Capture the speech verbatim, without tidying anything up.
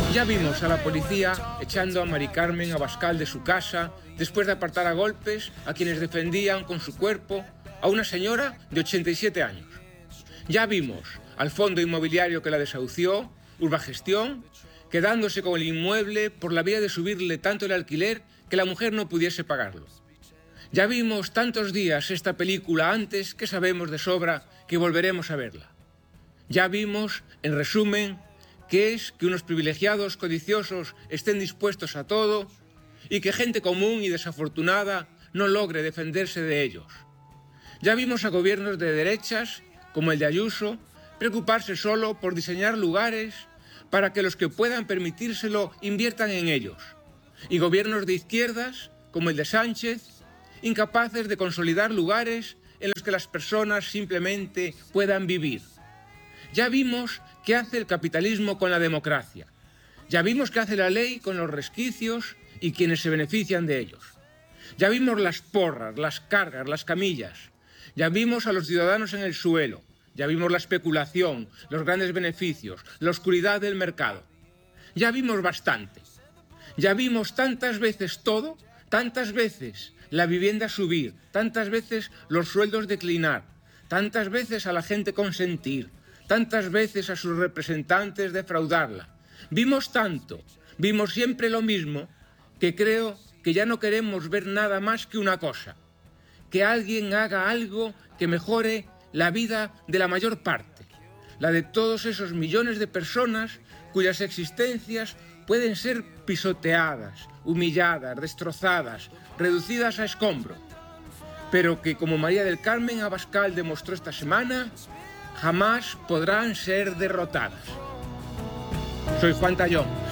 Ya vimos a la policía echando a Mari Carmen Abascal de su casa después de apartar a golpes a quienes defendían con su cuerpo a una señora de ochenta y siete años. Ya vimos al fondo inmobiliario que la desahució, Urbagestión, quedándose con el inmueble por la vía de subirle tanto el alquiler que la mujer no pudiese pagarlo. Ya vimos tantos días esta película antes que sabemos de sobra que volveremos a verla. Ya vimos, en resumen, que es que unos privilegiados codiciosos estén dispuestos a todo y que gente común y desafortunada no logre defenderse de ellos. Ya vimos a gobiernos de derechas, como el de Ayuso, preocuparse solo por diseñar lugares para que los que puedan permitírselo inviertan en ellos, y gobiernos de izquierdas, como el de Sánchez, incapaces de consolidar lugares en los que las personas simplemente puedan vivir. Ya vimos qué hace el capitalismo con la democracia. Ya vimos qué hace la ley con los resquicios y quienes se benefician de ellos. Ya vimos las porras, las cargas, las camillas. Ya vimos a los ciudadanos en el suelo. Ya vimos la especulación, los grandes beneficios, la oscuridad del mercado. Ya vimos bastante. Ya vimos tantas veces todo, tantas veces la vivienda subir, tantas veces los sueldos declinar, tantas veces a la gente consentir, tantas veces a sus representantes defraudarla. Vimos tanto, vimos siempre lo mismo, que creo que ya no queremos ver nada más que una cosa: que alguien haga algo que mejore la vida de la mayor parte, la de todos esos millones de personas cuyas existencias pueden ser pisoteadas, humilladas, destrozadas, reducidas a escombro, pero que, como María del Carmen Abascal demostró esta semana, jamás podrán ser derrotadas. Soy Juan Tallón.